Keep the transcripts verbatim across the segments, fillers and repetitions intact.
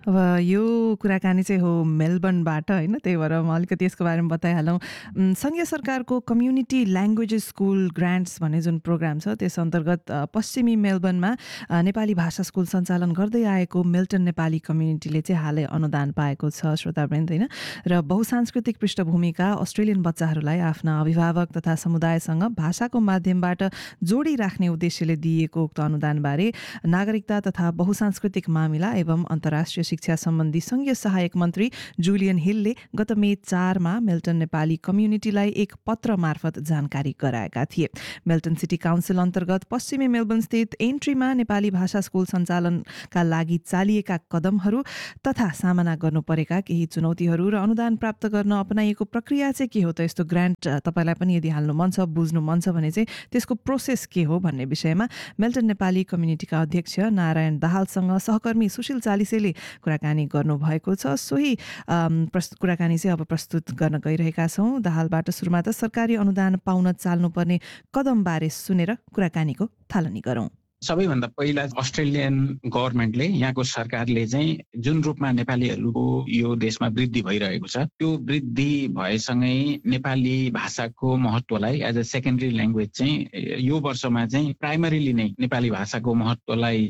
अब यो कुराकानी चाहिँ हो मेलबर्नबाट होइन, त्यही भएर म अलिकति यसको बारेमा बताइहालौँ। सङ्घीय सरकारको कम्युनिटी ल्याङ्ग्वेजेस स्कुल ग्रान्ट्स भन्ने जुन प्रोग्राम छ त्यस अन्तर्गत पश्चिमी मेलबर्नमा नेपाली भाषा स्कुल सञ्चालन गर्दै आएको मिल्टन नेपाली कम्युनिटीले चाहिँ हालै अनुदान पाएको छ श्रोतावृन्द होइन। र बहुसांस्कृतिक पृष्ठभूमिका अस्ट्रेलियन बच्चाहरूलाई आफ्ना अभिभावक तथा समुदायसँग भाषाको माध्यमबाट जोडिराख्ने उद्देश्यले दिएको उक्त अनुदानबारे नागरिकता तथा बहुसांस्कृतिक मामिला एवं अन्तर्राष्ट्रिय शिक्षा सम्बन्धी सङ्घीय सहायक मन्त्री जुलियन हिलले गत मे चारमा मिल्टन नेपाली कम्युनिटीलाई एक पत्र मार्फत जानकारी गराएका थिए। मिल्टन सिटी काउन्सिल अन्तर्गत पश्चिमी मेलबर्न स्थित एन्ट्रीमा नेपाली भाषा स्कुल सञ्चालनका लागि चालिएका कदमहरू तथा सामना गर्नु परेका केही चुनौतीहरू र अनुदान प्राप्त गर्न अपनाइएको प्रक्रिया चाहिँ के हो त, यस्तो ग्रान्ट तपाईँलाई पनि यदि हाल्नु मन छ बुझ्नु मन छ भने चाहिँ त्यसको प्रोसेस के हो भन्ने विषयमा मिल्टन नेपाली कम्युनिटीका अध्यक्ष नारायण दाहालसँग सहकर्मी सुशील चालिसेले कुराकानी गर्नुभएको छ। सोही कुराकानी चाहिँ अब प्रस्तुत गर्न गइरहेका छौँ। दाहालबाट सुरुमा त सरकारी अनुदान पाउन चाल्नुपर्ने कदमबारे सुनेर कुराकानीको थालनी गरौँ। सबैभन्दा पहिला अस्ट्रेलियन गभर्मेन्टले, यहाँको सरकारले चाहिँ जुन रूपमा नेपालीहरूको यो देशमा वृद्धि भइरहेको छ त्यो वृद्धि भएसँगै नेपाली भाषाको महत्त्वलाई एज अ सेकेन्डरी ल्याङ्ग्वेज चाहिँ यो वर्षमा चाहिँ प्राइमरीली नै नेपाली भाषाको महत्त्वलाई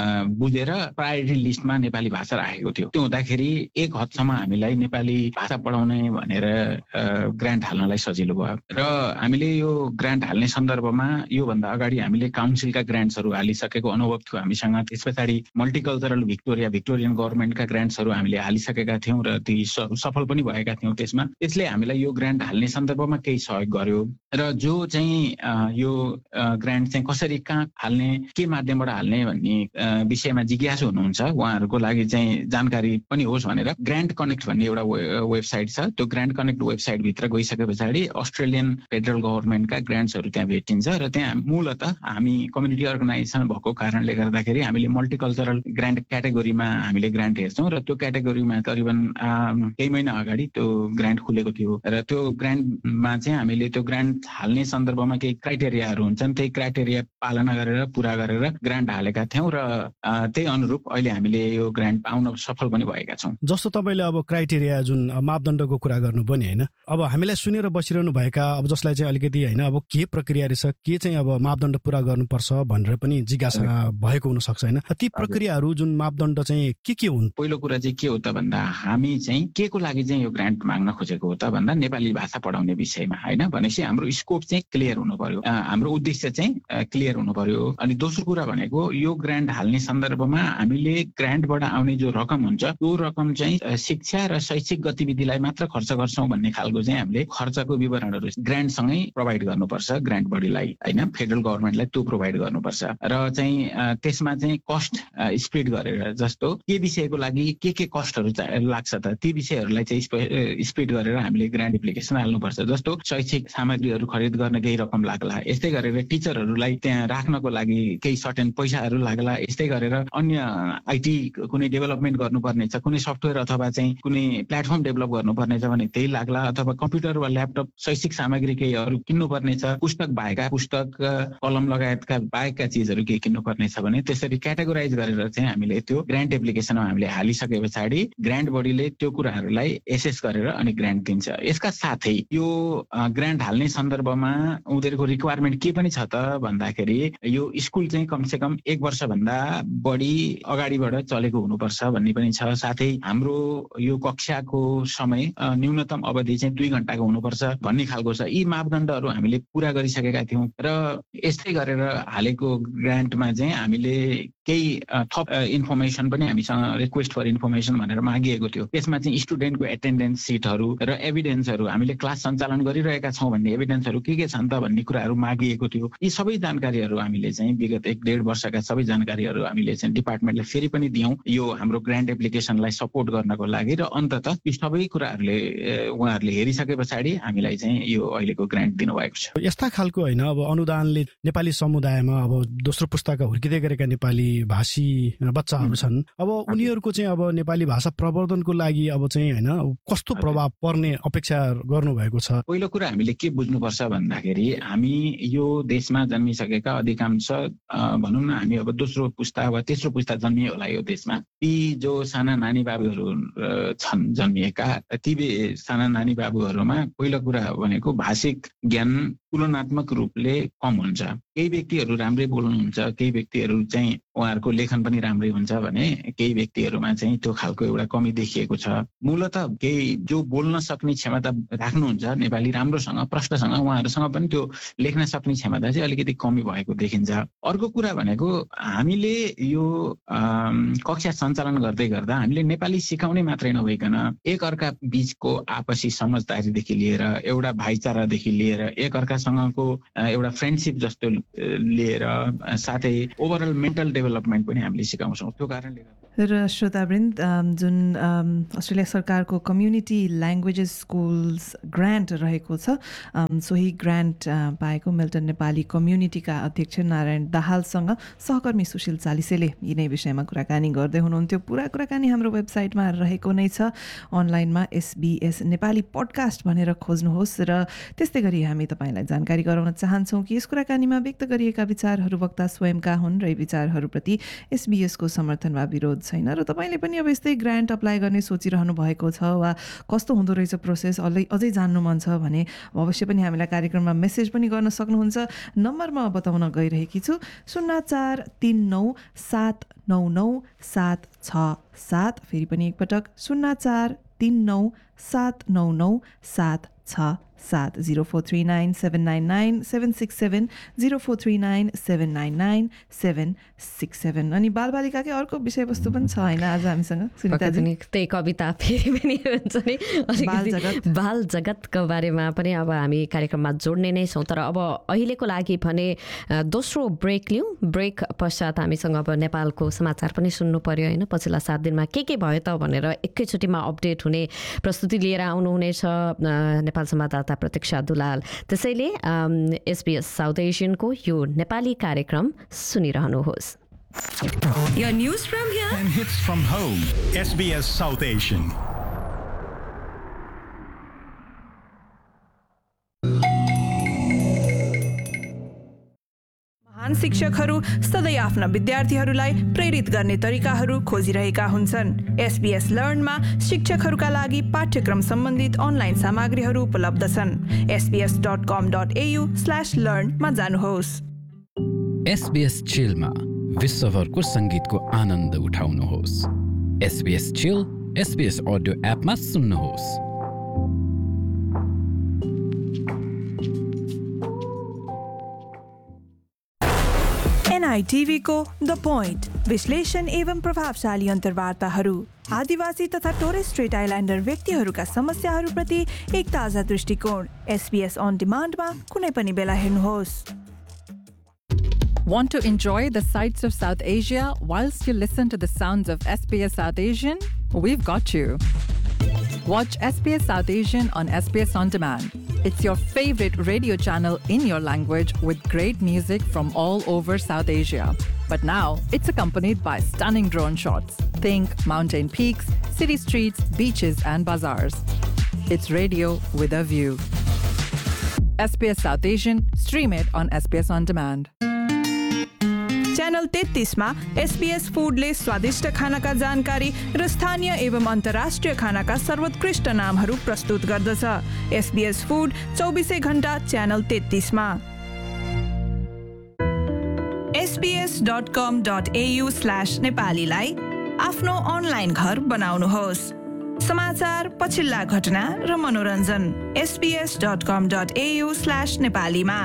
बुझेर प्रायोरिटी लिस्टमा नेपाली भाषा राखेको थियो। त्यो हुँदाखेरि एक हदसम्म हामीलाई नेपाली भाषा पढाउने भनेर ग्रान्ट हाल्नलाई सजिलो भयो र हामीले यो ग्रान्ट हाल्ने सन्दर्भमा योभन्दा अगाडि हामीले काउन्सिलका ग्रान्ट्सहरू हालिसकेको अनुभव थियो हामीसँग। त्यस पछाडि मल्टिकल्चरल भिक्टोरिया भिक्टोरियन गभर्मेन्टका ग्रान्ट्सहरू हामीले हालिसकेका थियौँ र ती सफल पनि भएका थियौँ त्यसमा। त्यसले हामीलाई यो ग्रान्ट हाल्ने सन्दर्भमा केही सहयोग गर्यो र जो चाहिँ यो ग्रान्ट चाहिँ कसरी कहाँ हाल्ने, के माध्यमबाट हाल्ने भन्ने विषयमा जिज्ञासु हुनुहुन्छ उहाँहरूको लागि चाहिँ जानकारी पनि होस् भनेर ग्रान्ट कनेक्ट भन्ने एउटा वेबसाइट छ। त्यो ग्रान्ट कनेक्ट वेबसाइटभित्र गइसके पछाडि अस्ट्रेलियन फेडरल गभर्मेन्टका ग्रान्ट्सहरू त्यहाँ भेटिन्छ र त्यहाँ मूलत हामी कम्युनिटी अर्गनाइजेसन भएको कारणले गर्दाखेरि हामीले मल्टिकल्चरल ग्रान्ट क्याटेगोरीमा हामीले ग्रान्ट हेर्छौँ र त्यो क्याटेगोरीमा करिबन केही महिना अगाडि त्यो ग्रान्ट खुलेको थियो र त्यो ग्रान्टमा चाहिँ हामीले त्यो ग्रान्ट हाल्ने सन्दर्भमा केही क्राइटेरियाहरू हुन्छन्, त्यही क्राइटेरिया पालना गरेर पुरा गरेर ग्रान्ट हालेका थियौँ र त्यही अनुरूप अहिले हामीले यो ग्रान्ट पाउन सफल पनि भएका छौँ। जस्तो तपाईँले अब क्राइटेरिया जुन मापदण्डको कुरा गर्नु पनि होइन, अब हामीलाई सुनेर बसिरहनु भएका अब जसलाई चाहिँ अलिकति होइन अब के प्रक्रिया रहेछ, के चाहिँ अब मापदण्ड पुरा गर्नुपर्छ भनेर पनि जिज्ञासा भएको हुनसक्छ होइन, ती प्रक्रियाहरू जुन मापदण्ड चाहिँ के के हुन्? पहिलो कुरा चाहिँ के हो त भन्दा हामी चाहिँ के को लागि चाहिँ यो ग्रान्ट माग्न खोजेको हो त भन्दा नेपाली भाषा पढाउने विषयमा होइन। भनेपछि हाम्रो स्कोप चाहिँ क्लियर हुनु पर्यो, हाम्रो उद्देश्य चाहिँ क्लियर हुनु पर्यो। अनि दोस्रो कुरा भनेको यो ग्रान्ट हाल्ने सन्दर्भमा हामीले ग्रान्टबाट आउने जो रकम हुन्छ त्यो रकम चाहिँ शिक्षा र शैक्षिक गतिविधिलाई मात्र खर्च गर्छौँ भन्ने खालको चाहिँ हामीले खर्चको विवरणहरू ग्रान्टसँगै प्रोभाइड गर्नुपर्छ ग्रान्ट बडीलाई होइन, फेडरल गभर्मेन्टलाई त्यो प्रोभाइड गर्नुपर्छ र चाहिँ त्यसमा चाहिँ कस्ट स्प्लिट गरेर जस्तो के विषयको लागि के के कस्टहरू लाग्छ त ती विषयहरूलाई चाहिँ स्प्लिट गरेर हामीले ग्रान्ट एप्लिकेसन हाल्नुपर्छ। जस्तो शैक्षिक सामग्रीहरू खरिद गर्न केही रकम लाग्ला, यस्तै गरेर टिचरहरूलाई त्यहाँ राख्नको लागि केही सर्टेन पैसाहरू लाग्ला, यस्तै गरेर अन्य आइटी कुनै डेभलपमेन्ट गर्नुपर्ने छ, कुनै सफ्टवेयर अथवा चाहिँ कुनै प्लेटफर्म डेभलप गर्नुपर्ने छ भने त्यही लाग्ला, अथवा कम्प्युटर वा ल्यापटप शैक्षिक सामग्री केहीहरू किन्नुपर्ने छ, पुस्तक बाहेक पुस्तक कलम लगायतका बाहेकका चिजहरू केही किन्नुपर्ने छ भने त्यसरी क्याटेगोराइज गरेर चाहिँ हामीले त्यो ग्रान्ट एप्लिकेसनमा हामीले हालिसके पछाडि ग्रान्ट बडीले त्यो कुराहरूलाई एसेस गरेर अनि ग्रान्ट दिन्छ। यसका साथै यो ग्रान्ट हाल्ने सन्दर्भमा उनीहरूको रिक्वायरमेन्ट के पनि छ त भन्दाखेरि यो स्कुल चाहिँ कमसेकम एक वर्षभन्दा बढी अगाडिबाट चलेको हुनुपर्छ भन्ने पनि छ। साथै हाम्रो यो कक्षाको समय न्यूनतम अवधि चाहिँ दुई घण्टाको हुनुपर्छ भन्ने खालको छ। यी मापदण्डहरू हामीले पुरा गरिसकेका थियौँ र यस्तै गरेर हालेको ग्रान्टमा चाहिँ हामीले केही थप इन्फर्मेसन पनि हामीसँग रिक्वेस्ट फर इन्फर्मेसन भनेर मागिएको थियो। त्यसमा चाहिँ स्टुडेन्टको एटेन्डेन्स सिटहरू र एभिडेन्सहरू, हामीले क्लास सञ्चालन गरिरहेका छौँ भन्ने एभिडेन्सहरू के के छन् त भन्ने कुराहरू मागिएको थियो। यी सबै जानकारीहरू हामीले चाहिँ विगत एक डेढ वर्षका सबै जानकारीहरू हामीले चाहिँ डिपार्टमेन्टलाई फेरि पनि दियौँ यो हाम्रो ग्रान्ट एप्लिकेसनलाई सपोर्ट गर्नको लागि र अन्ततः यी सबै कुराहरूले उहाँहरूले हेरिसके पछाडि हामीलाई चाहिँ यो अहिलेको ग्रान्ट दिनुभएको छ। यस्ता खालको होइन अब अनुदानले नेपाली समुदायमा अब दोस्रो पुस्ताका हुर्किँदै गरेका नेपाली भाषी बच्चाहरू छन्, अब उनीहरूको चाहिँ अब नेपाली भाषा प्रवर्धनको लागि अब चाहिँ होइन कस्तो प्रभाव पर्ने अपेक्षा गर्नुभएको छ? पहिलो कुरा हामीले के बुझ्नुपर्छ भन्दाखेरि हामी यो देशमा जन्मिसकेका अधिकांश भनौँ न हामी अब दोस्रो पुस्ता वा तेस्रो पुस्ता जन्मिए होला यो देशमा। ती जो साना नानी बाबुहरू छन् जन्मिएका, ती साना नानी बाबुहरूमा पहिलो कुरा भनेको भाषिक ज्ञान तुलनात्मक रूपले कम हुन्छ। केही व्यक्तिहरू राम्रै बोल्नुहुन्छ, केही व्यक्तिहरू चाहिँ उहाँहरूको लेखन पनि राम्रै हुन्छ भने केही व्यक्तिहरूमा चाहिँ त्यो खालको एउटा कमी देखिएको छ। मूलतः केही जो बोल्न सक्ने क्षमता राख्नुहुन्छ नेपाली राम्रोसँग प्रष्टसँग, उहाँहरूसँग पनि त्यो लेख्न सक्ने क्षमता चाहिँ अलिकति कमी भएको देखिन्छ। अर्को कुरा भनेको हामीले यो कक्षा सञ्चालन गर्दै गर्दा हामीले नेपाली सिकाउने मात्रै नभइकन एक अर्का बीचको आपसी समझदारीदेखि लिएर एउटा भाइचारादेखि लिएर एक अर्कासँगको एउटा फ्रेन्डसिप जस्तो लिएर साथै ओभरअल मेन्टल डेभलपमेन्ट पनि हामीले सिकाउँछौँ। त्यो कारणले र श्रोतावृन्द, जुन अस्ट्रेलिया सरकारको कम्युनिटी ल्याङ्ग्वेजेस स्कुल्स ग्रान्ट रहेको छ, सोही ग्रान्ट पाएको मिल्टन नेपाली कम्युनिटीका अध्यक्ष नारायण दाहालसँग सहकर्मी सुशील चालिसेले यिनै विषयमा कुराकानी गर्दै हुनुहुन्थ्यो। पुरा कुराकानी हाम्रो वेबसाइटमा रहेको नै छ, अनलाइनमा एसबीएस नेपाली पडकास्ट भनेर खोज्नुहोस्। र त्यस्तै गरी हामी तपाईँलाई जानकारी गराउन चाहन्छौँ कि यस कुराकानीमा व्यक्त गरिएका विचारहरू वक्ता स्वयंका हुन् र यी विचारहरूप्रति एसबीएसको समर्थन वा विरोध छैन। र तपाईँले पनि अब यस्तै ग्रान्ट अप्लाई गर्ने सोचिरहनु भएको छ वा कस्तो हुँदो रहेछ प्रोसेस अझै अझै जान्नु मन छ भने अवश्य पनि हामीलाई कार्यक्रममा मेसेज पनि गर्न सक्नुहुन्छ। नम्बर म बताउन गइरहेकी छु, शून्य चार तिन नौ सात नौ नौ सात छ सात। फेरि पनि एकपटक शून्य चार तिन नौ सात नौ नौ सात छ सात। Zero four three nine seven nine nine seven six seven zero four three nine seven nine nine seven six seven. अनि बालबालिकाकै अर्को विषयवस्तु पनि छ होइन आज हामीसँग सुनिताजी? त्यही कविता फेरि पनि हुन्छ नि, अलिकति बाल जगतको बारेमा पनि अब हामी कार्यक्रममा जोड्ने नै छौँ। तर अब अहिलेको लागि भने दोस्रो ब्रेक लिउँ। ब्रेक पश्चात हामीसँग अब नेपालको समाचार पनि सुन्नु पर्यो होइन, पछिल्ला सात दिनमा के के भयो त भनेर एकैचोटिमा अपडेट हुने प्रस्तुति लिएर आउनुहुनेछ नेपाल संवाददाता प्रतीक्षा दुलाल। त्यसैले एसबीएस साउथ एसियनको यो नेपाली कार्यक्रम सुनिरहनुहोस्। Your news from here and hits from home. S B S South Asian. महान शिक्षकहरू सधैँ आफ्ना विद्यार्थीहरूलाई प्रेरित गर्ने तरिकाहरू खोजिरहेका हुन्छन्। एसबीएस लर्नमा शिक्षकहरूका लागि पाठ्यक्रम सम्बन्धित अनलाइन सामग्रीहरू उपलब्ध छन्। एसबीएस डट कम डट एयु स्ल्याश लर्न मा जानुहोस्। एसबीएस चिलमा विश्वभरको सङ्गीतको आनन्द उठाउनुहोस्। एसबीएस चिल एसबीएस अडियो एपमा सुन्नुहोस्। एनआईटीवी को द पोइन्ट विश्लेषण एवं प्रभावशाली अन्तर्वार्ताहरू आदिवासी तथा टोरेस स्ट्रेट आइल्यान्डर व्यक्तिहरूका समस्याहरूप्रति एक ताजा दृष्टिकोण। एसबीएस अन डिमान्डमा कुनै पनि बेला हेर्नुहोस्। Want to enjoy the sights of South Asia whilst you listen to the sounds of S B S South Asian? We've got you. Watch S B S South Asian on S B S On Demand. It's your favorite radio channel in your language with great music from all over South Asia. But now, it's accompanied by stunning drone shots. Think mountain peaks, city streets, beaches and bazaars. It's radio with a view. S B S South Asian, stream it on S B S On Demand. Channel तेत्तीसमा SBS फूडले स्वादिष्ट खानाका जानकारी र स्थानीय एवं अन्तर्राष्ट्रिय खानाका सर्वोत्कृष्ट नामहरू प्रस्तुत गर्दछ। एसबीएस फूड चौबिसै घण्टा च्यानल तेत्तीसमा। एसबीएस डट कम डट एयु स्ल्याश नेपालीलाई आफ्नो अनलाइन घर बनाउनुहोस्। समाचार, पछिल्ला घटना र मनोरञ्जन एसबीएस डट कम डट एयु स्ल्याश नेपालीमा।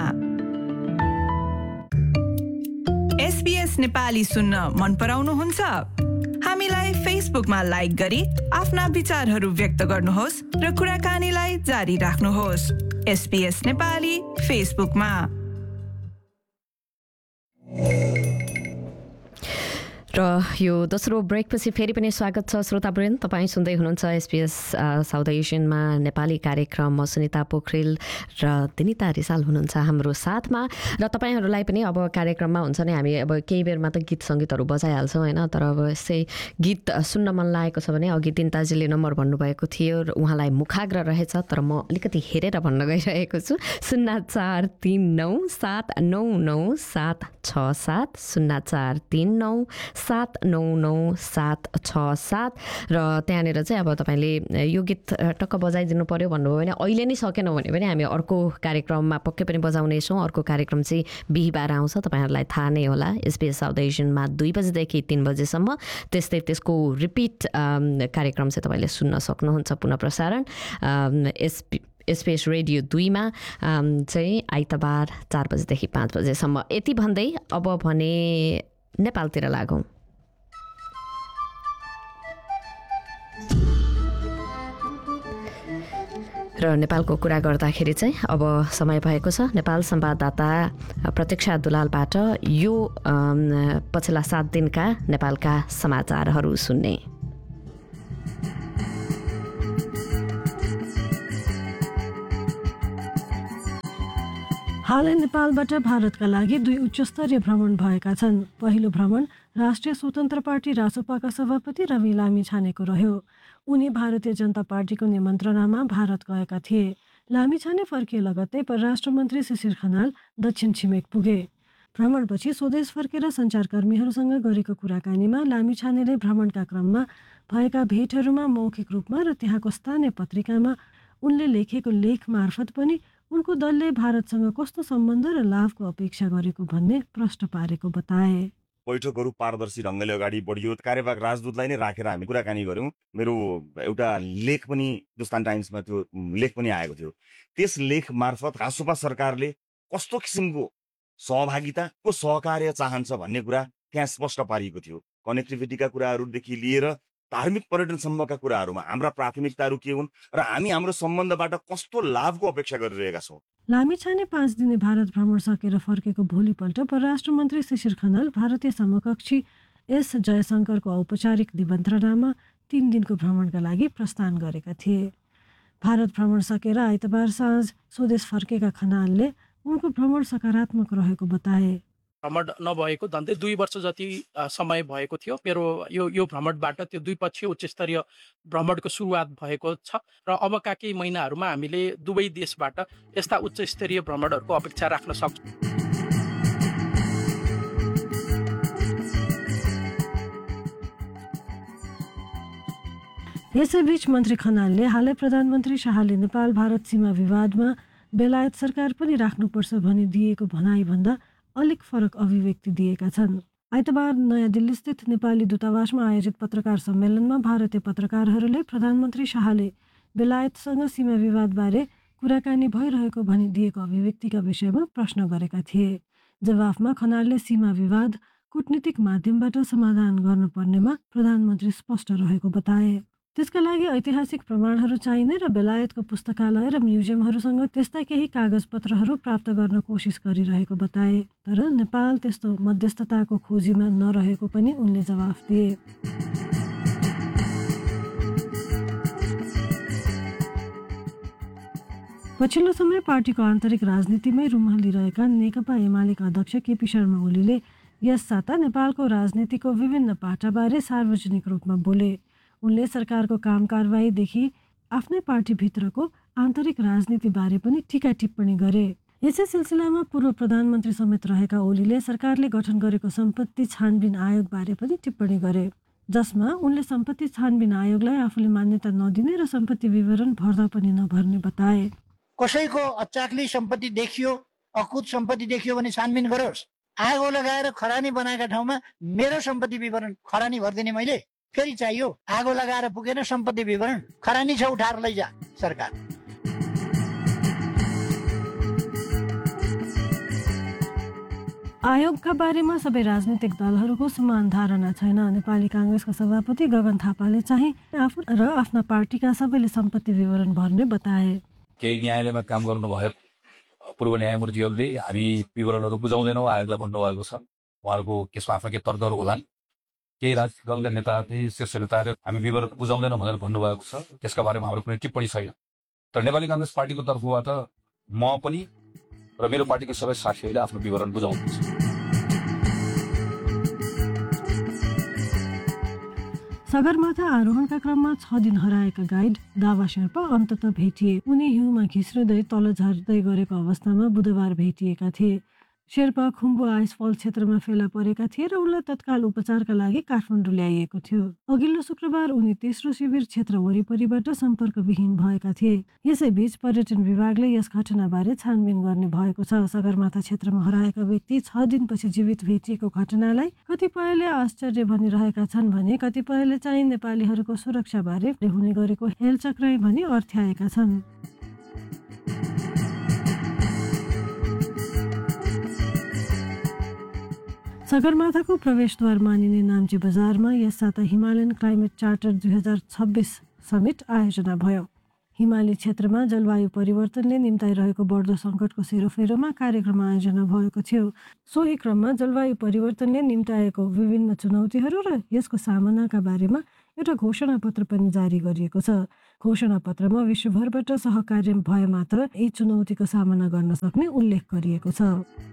एसबीएस नेपाली सुन्न मन पराउनुहुन्छ? हामीलाई फेसबुकमा लाइक गरी आफ्ना विचारहरू व्यक्त गर्नुहोस् र कुराकानीलाई जारी राख्नुहोस्। एसबीएस नेपाली फेसबुकमा। र यो दोस्रो ब्रेकपछि फेरि पनि स्वागत छ श्रोतावृन्द। तपाईँ सुन्दै हुनुहुन्छ एसपीएस साउथ एसियनमा नेपाली कार्यक्रम। म सुनिता पोखरेल र दिनिता रिसाल हुनुहुन्छ हाम्रो साथमा। र तपाईँहरूलाई पनि अब कार्यक्रममा हुन्छ नि, हामी अब केही बेरमा त गीत सङ्गीतहरू बजाइहाल्छौँ होइन, तर अब यसै गीत सुन्न मन लागेको छ भने अघि दिनताजीले नम्बर भन्नुभएको थियो र उहाँलाई मुखाग्र रहेछ, तर म अलिकति हेरेर भन्न गइरहेको छु। शून्य चार तिन नौ सात नौ नौ सात छ सात शून्य चार तिन नौ सात नौ नौ सात छ सात। र त्यहाँनिर चाहिँ अब तपाईँले यो गीत टक्क बजाइदिनु पऱ्यो भन्नुभयो भने अहिले नै सकेनौँ भने पनि हामी अर्को कार्यक्रममा पक्कै पनि बजाउनेछौँ। अर्को कार्यक्रम चाहिँ बिहिबार आउँछ, तपाईँहरूलाई थाहा नै होला, एसबीएस साउथ एसियनमा दुई बजीदेखि तिन बजीसम्म। त्यस्तै त्यसको रिपिट कार्यक्रम चाहिँ तपाईँले सुन्न सक्नुहुन्छ, पुनः प्रसारण एसपी एसपीएस रेडियो दुईमा चाहिँ आइतबार चार बजीदेखि पाँच बजेसम्म। यति भन्दै अब भने नेपालतिर लागौँ। र नेपालको कुरा गर्दाखेरि चाहिँ अब समय भएको छ नेपाल संवाददाता प्रतीक्षा दुलालबाट यो पछिल्ला सात दिनका नेपालका समाचारहरू सुन्ने। हालै नेपालबाट भारतका लागि दुई उच्चस्तरीय भ्रमण भएका छन्। पहिलो भ्रमण राष्ट्रिय स्वतन्त्र पार्टी रासपाका सभापति रवि लामिछानेको रह्यो। उनी भारतीय जनता पार्टीको निमन्त्रणामा भारत गएका थिए। लामिछाने फर्किए लगत्तै परराष्ट्र मन्त्री शिशिर खनाल दक्षिण छिमेक पुगे। भ्रमणपछि स्वदेश फर्केर सञ्चारकर्मीहरूसँग गरेको कुराकानीमा लामिछानेले भ्रमणका क्रममा भएका भेटहरूमा मौखिक रूपमा र त्यहाँको स्थानीय पत्रिकामा उनले लेखेको लेख मार्फत पनि उनको दलले भारतसँग कस्तो सम्बन्ध र लाभको अपेक्षा गरेको भन्ने प्रश्न पारेको बताए। बैठकहरू पारदर्शी ढङ्गले अगाडि बढियो, कार्यवाहक राजदूतलाई नै राखेर हामी कुराकानी गऱ्यौँ। मेरो एउटा लेख पनि हिन्दुस्तान टाइम्समा त्यो लेख पनि आएको थियो। त्यस लेख मार्फत रासोपा सरकारले कस्तो किसिमको सहभागिता को सहकार्य चाहन्छ भन्ने कुरा त्यहाँ स्पष्ट पारिएको थियो। कनेक्टिभिटीका कुराहरूदेखि लिएर धार्मिक पर्यटनसम्मका कुराहरूमा हाम्रा प्राथमिकताहरू के हुन् र हामी हाम्रो सम्बन्धबाट कस्तो लाभको अपेक्षा गरिरहेका छौँ। लामिछाने पाँच दिने भारत भ्रमण सकेर फर्केको भोलिपल्ट परराष्ट्र मन्त्री शिशिर खनाल भारतीय समकक्षी एस जयशङ्करको औपचारिक निमन्त्रणामा तीन दिनको भ्रमणका लागि प्रस्थान गरेका थिए। भारत भ्रमण सकेर आइतबार साँझ स्वदेश फर्केका खनालले उनको भ्रमण सकारात्मक रहेको बताए। भ्रमण नभएको झन्डै दुई वर्ष जति समय भएको थियो। मेरो यो यो भ्रमणबाट त्यो द्विपक्षीय उच्चस्तरीय भ्रमणको सुरुवात भएको छ र अबका केही महिनाहरूमा हामीले दुवै देशबाट यस्ता उच्चस्तरीय भ्रमणहरूको अपेक्षा राख्न सक्छौँ। यसैबीच मन्त्री खनालले हालै प्रधानमन्त्री शाहले नेपाल भारत सीमा विवादमा बेलायत सरकार पनि राख्नुपर्छ भनी दिएको भनाइभन्दा अलिक फरक अभिव्यक्ति दिएका छन्। आइतबार नयाँ दिल्लीस्थित नेपाली दूतावासमा आयोजित पत्रकार सम्मेलनमा भारतीय पत्रकारहरूले प्रधानमन्त्री शाहले बेलायतसँग सीमा विवादबारे कुराकानी भइरहेको भनी दिएको अभिव्यक्तिका विषयमा प्रश्न गरेका थिए। जवाफमा खनालले सीमा विवाद कूटनीतिक माध्यमबाट समाधान गर्नुपर्नेमा प्रधानमन्त्री स्पष्ट रहेको बताए। त्यसका लागि ऐतिहासिक प्रमाणहरू चाहिने र बेलायतको पुस्तकालय र म्युजियमहरूसँग त्यस्ता केही कागजपत्रहरू प्राप्त गर्न कोसिस गरिरहेको बताए। तर नेपाल त्यस्तो मध्यस्थताको खोजीमा नरहेको पनि उनले जवाफ दिए। पछिल्लो समय पार्टीको आन्तरिक राजनीतिमै रुमल लिइरहेका नेकपा एमालेका अध्यक्ष केपी शर्मा ओलीले यस साता नेपालको राजनीतिको विभिन्न पाटाबारे सार्वजनिक रूपमा बोले। उनले सरकारको काम कारबाहीदेखि आफ्नै पार्टीभित्रको आन्तरिक राजनीतिबारे पनि टीका टिप्पणी गरे। यसै सिलसिलामा पूर्व प्रधानमन्त्री समेत रहेका ओलीले सरकारले गठन गरेको सम्पत्ति छानबिन आयोगबारे पनि टिप्पणी गरे, जसमा उनले सम्पत्ति छानबिन आयोगलाई आफूले मान्यता नदिने र सम्पत्ति विवरण भर्दा पनि नभर्ने बताए। कसैको अचाक्ली सम्पत्ति देखियो, अकुत सम्पत्ति देखियो भने छानबिन गरोस्। आगो लगाएर खरानी बनाएका ठाउँमा मेरो सम्पत्ति विवरण खरानी भर्दिने मैले फेरि चाहियो? आगो लगाएर पुगेन सम्पत्ति विवरण, खरानी छ उठाएर लैजा सरकार। आयोगका बारेमा सबै राजनीतिक दलहरूको समान धारणा छैन। नेपाली काङ्ग्रेसका सभापति गगन थापाले चाहिँ आफू र आफ्ना पार्टीका सबैले सम्पत्ति विवरण भर्ने बताए। केही न्यायालयमा काम गर्नुभयो पूर्व न्यायमूर्तिहरूले हामी विवरणहरू बुझाउँदैनौँ आयोगलाई भन्नुभएको छ। उहाँहरूको केसमा आफ्नो के तर्कहरू होलान्, केही राजनीतिक दलका नेताहरूले शीर्ष नेताहरूले हामी विवरण बुझाउँदैनौँ भनेर भन्नुभएको छ, त्यसका बारेमा हाम्रो कुनै टिप्पणी छैन। तर नेपाली काङ्ग्रेस पार्टीको तर्फबाट म पनि र मेरो पार्टीको सबै साथीहरूले आफ्नो विवरण बुझाउनुहुन्छ। सगरमाथा आरोहणका क्रममा छ दिन हराएका गाइड दावा शेर्पा अन्तत भेटिए। उनी हिउँमा घिस्रिँदै तल झर्दै गरेको अवस्थामा बुधबार भेटिएका थिए। शेर्पा खुम्बु आइसफल क्षेत्रमा फेला परेका थिए र उनलाई तत्काल उपचारका लागि काठमाडौँ ल्याइएको थियो। अघिल्लो शुक्रबार उनी तेस्रो शिविर क्षेत्र वरिपरिबाट सम्पर्कविहीन भएका थिए। यसैबीच पर्यटन विभागले यस घटनाबारे छानबिन गर्ने भएको छ। सगरमाथा क्षेत्रमा हराएका व्यक्ति छ दिनपछि जीवित भेटिएको घटनालाई कतिपयले आश्चर्य भनिरहेका छन् भने कतिपयले चाहिँ नेपालीहरूको सुरक्षाबारे हुने गरेको हेलचक्राइ भनी अर्थ्याएका छन्। सगरमाथाको प्रवेशद्वार मानिने नाम्ची बजारमा यस साता हिमालयन क्लाइमेट चार्टर दुई हजार छब्बिस समिट आयोजना भयो। हिमाली क्षेत्रमा जलवायु परिवर्तनले निम्ताइरहेको बढ्दो सङ्कटको सेरोफेरोमा कार्यक्रम आयोजना भएको थियो। सोही क्रममा जलवायु परिवर्तनले निम्ताएको विभिन्न चुनौतीहरू र यसको सामनाका बारेमा एउटा घोषणापत्र पनि जारी गरिएको छ। घोषणापत्रमा विश्वभरबाट सहकार्य भए मात्र यी चुनौतीको सामना गर्न सक्ने उल्लेख गरिएको छ।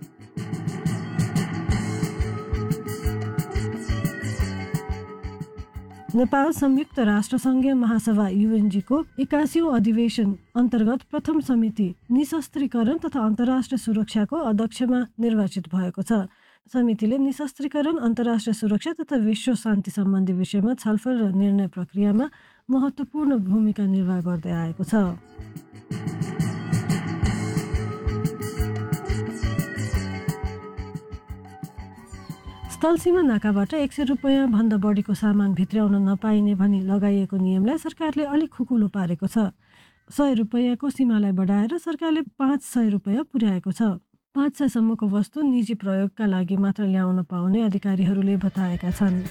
नेपाल संयुक्त राष्ट्रसङ्घीय महासभा युएनजीको एकासीौँ अधिवेशन अन्तर्गत प्रथम समिति निशस्त्रीकरण तथा अन्तर्राष्ट्रिय सुरक्षाको अध्यक्षमा निर्वाचित भएको छ। समितिले निशस्त्रीकरण, अन्तर्राष्ट्रिय सुरक्षा तथा विश्व शान्ति सम्बन्धी विषयमा छलफल र निर्णय प्रक्रियामा महत्त्वपूर्ण भूमिका निर्वाह गर्दै आएको छ। स्थलसीमा नाकाबाट एक सय रुपियाँ भन्दा बढीको सामान भित्र्याउन नपाइने भनी लगाइएको नियमलाई सरकारले अलिक खुकुलो पारेको छ। सय रुपियाँको सीमालाई बढाएर सरकारले पाँच सय रुपियाँ पुर्याएको छ। पाँच सयसम्मको वस्तु निजी प्रयोगका लागि मात्र ल्याउन पाउने अधिकारीहरूले बताएका छन्।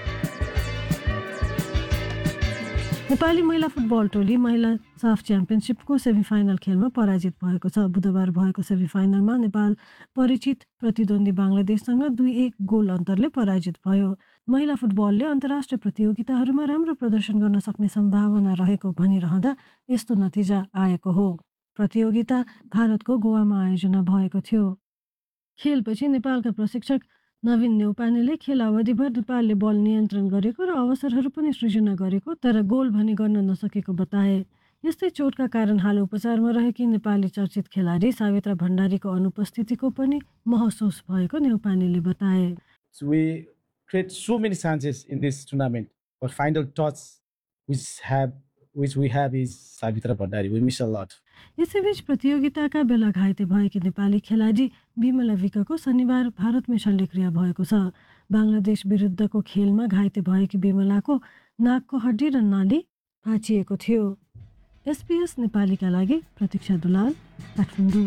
नेपाली महिला फुटबल टोली महिला साफ च्याम्पियनसिपको सेमिफाइनल खेलमा पराजित भएको छ। बुधबार भएको सेमिफाइनलमा नेपाल परिचित प्रतिद्वन्दी बङ्गलादेशसँग दुई एक गोल अन्तरले पराजित भयो। महिला फुटबलले अन्तर्राष्ट्रिय प्रतियोगिताहरूमा राम्रो प्रदर्शन गर्न सक्ने सम्भावना रहेको भनिरहँदा यस्तो नतिजा आएको हो। प्रतियोगिता भारतको गोवामा आयोजना भएको थियो। खेलपछि नेपालका प्रशिक्षक नवीन नेउपानेले खेल अवधिभर नेपालले बल नियन्त्रण गरेको र अवसरहरू पनि सृजना गरेको तर गोल भने गर्न नसकेको बताए। यस्तै चोटका कारण हाल उपचारमा रहेकी नेपाली चर्चित खेलाडी सावित्रा भण्डारीको अनुपस्थितिको पनि महसुस भएको नेउपानेले बताए। So we create so many chances in this tournament, but final touch which have which we have is Savitra Bhandari. We miss a lot. यसैबीच प्रतियोगिताका बेला घाइते भएकी नेपाली खेलाडी बिमला विकको शनिबार भारतमै शल्यक्रिया भएको छ। बङ्गलादेश विरुद्धको खेलमा घाइते भएकी बिमलाको नाकको हड्डी र नाली भाँचिएको थियो। एसपीएस नेपालीका लागि प्रतीक्षा Dulal, Kathmandu.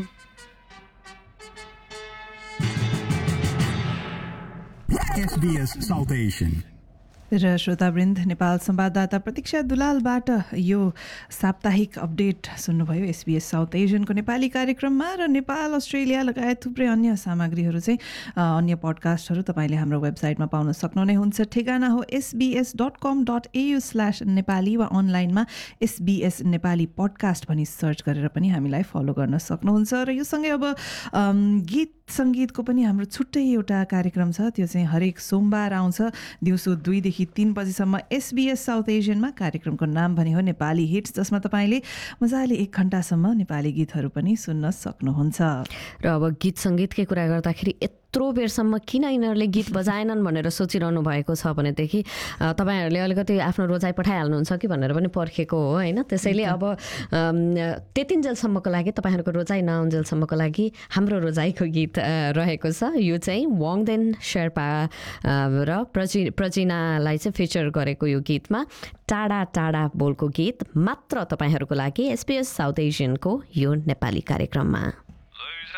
S B S South Asian. र श्रोतावृन्द, नेपाल संवाददाता प्रतीक्षा दुलालबाट यो साप्ताहिक अपडेट सुन्नुभयो एसबीएस साउथ एसियनको नेपाली कार्यक्रममा। र नेपाल, अस्ट्रेलिया लगायत थुप्रै अन्य सामग्रीहरू चाहिँ अन्य पडकास्टहरू तपाईँले हाम्रो वेबसाइटमा पाउन सक्नुहुने हुन्छ। ठेगाना हो एसबीएस डट कम डट एयु स्ल्यास नेपाली वा अनलाइनमा एसबीएस नेपाली पडकास्ट भनी सर्च गरेर पनि हामीलाई फलो गर्न सक्नुहुन्छ। र यो सँगै अब गीत सङ्गीतको पनि हाम्रो छुट्टै एउटा कार्यक्रम छ, त्यो चाहिँ हरेक सोमबार आउँछ दिउँसो दुईदेखि तीन बजीसम्म एसबीएस साउथ एसियनमा। कार्यक्रमको नाम भने हो नेपाली हिट्स, जसमा तपाईँले मजाले एक घन्टासम्म नेपाली गीतहरू पनि सुन्न सक्नुहुन्छ। र अब गीत सङ्गीतकै कुरा गर्दाखेरि यत्रो बेरसम्म किन यिनीहरूले गीत बजाएनन् भनेर सोचिरहनु भएको छ भनेदेखि तपाईँहरूले अलिकति आफ्नो रोजाइ पठाइहाल्नुहुन्छ कि भनेर पनि पर्खेको हो होइन। त्यसैले अब त्यतिन्जेलसम्मको लागि तपाईँहरूको रोजाइ नआउन्जेलसम्मको लागि हाम्रो रोजाइको गीत रहेको छ। यो चाहिँ वाङदेन शेर्पा र प्रजि प्रजिनालाई चाहिँ फिचर गरेको यो गीतमा टाढा टाढा बोलको गीत मात्र तपाईँहरूको लागि एसबीएस साउथ एसियनको यो नेपाली कार्यक्रममा।